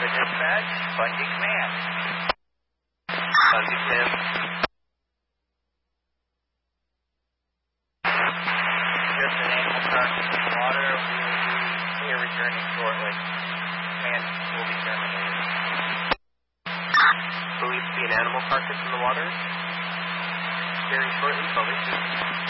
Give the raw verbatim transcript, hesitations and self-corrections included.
dispatch. Bungie command. Bungie command. Just an animal carcass in the water. We are returning shortly. Command will be terminated. Believed to be an animal carcass in the water? Very shortly, probably.